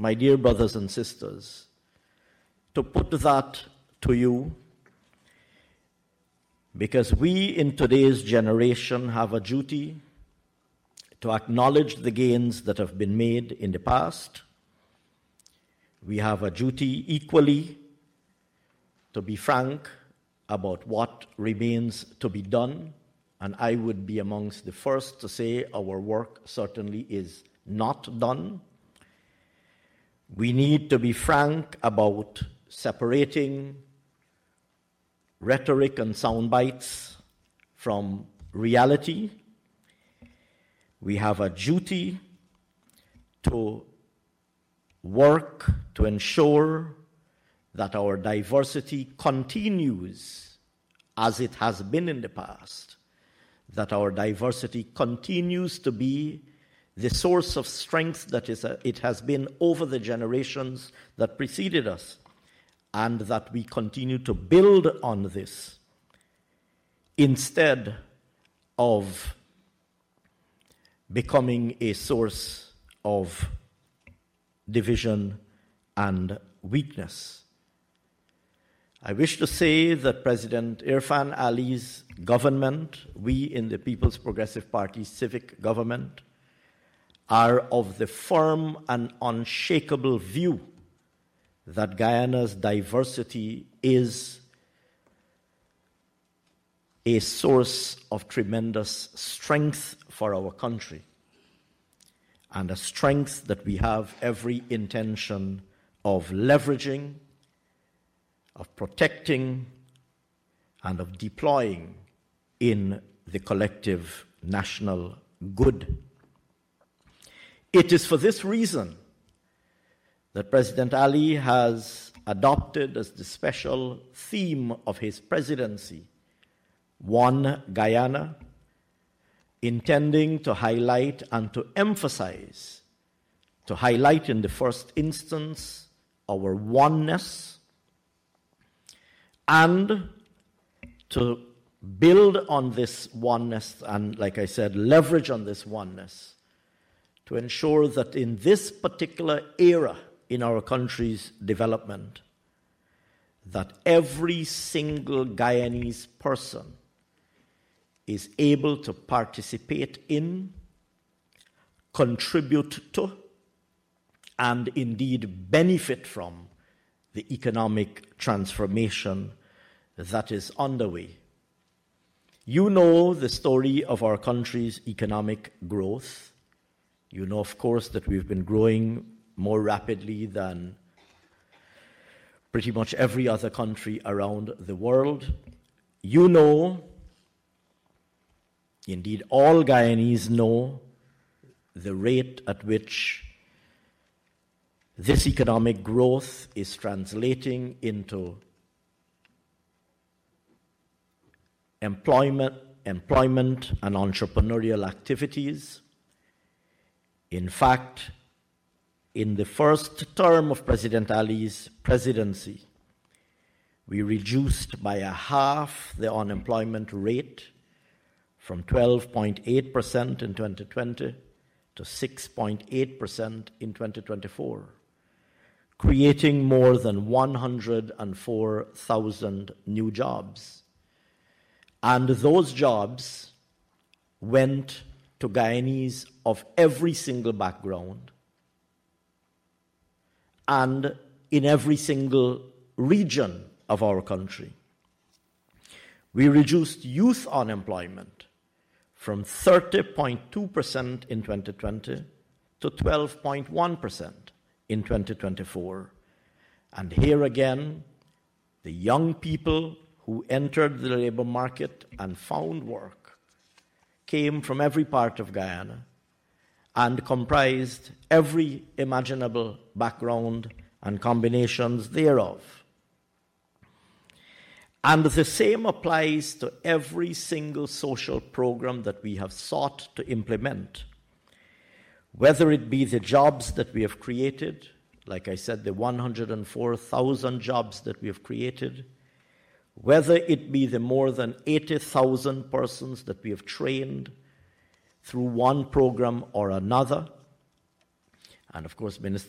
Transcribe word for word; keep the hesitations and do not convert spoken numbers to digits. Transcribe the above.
my dear brothers and sisters, to put that to you, because we in today's generation have a duty to acknowledge the gains that have been made in the past. We have a duty equally to be frank about what remains to be done, and I would be amongst the first to say our work certainly is not done. We need to be frank about separating rhetoric and sound bites from reality. We have a duty to work to ensure that our diversity continues as it has been in the past, that our diversity continues to be the source of strength that is a, it has been over the generations that preceded us, and that we continue to build on this instead of becoming a source of division and weakness. I wish to say that President Irfan Ali's government, we in the People's Progressive Party civic government, are of the firm and unshakable view that Guyana's diversity is a source of tremendous strength for our country, and a strength that we have every intention of leveraging, of protecting, and of deploying in the collective national good. It is for this reason that President Ali has adopted as the special theme of his presidency One Guyana, intending to highlight and to emphasize, to highlight in the first instance our oneness, and to build on this oneness and, like I said, leverage on this oneness to ensure that in this particular era in our country's development, that every single Guyanese person is able to participate in, contribute to, and indeed benefit from the economic transformation that is underway. You know the story of our country's economic growth. You know, of course, that we've been growing more rapidly than pretty much every other country around the world. You know, indeed all Guyanese know, the rate at which this economic growth is translating into employment, employment and entrepreneurial activities. In fact, in the first term of President Ali's presidency, we reduced by a half the unemployment rate from twelve point eight percent in twenty twenty to six point eight percent in twenty twenty-four, creating more than one hundred four thousand new jobs. And those jobs went to Guyanese of every single background and in every single region of our country. We reduced youth unemployment from thirty point two percent in twenty twenty to twelve point one percent in twenty twenty-four. And here again, the young people who entered the labor market and found work came from every part of Guyana and comprised every imaginable background and combinations thereof. And the same applies to every single social program that we have sought to implement, whether it be the jobs that we have created, like I said, the one hundred four thousand jobs that we have created, whether it be the more than eighty thousand persons that we have trained through one program or another. And of course, Minister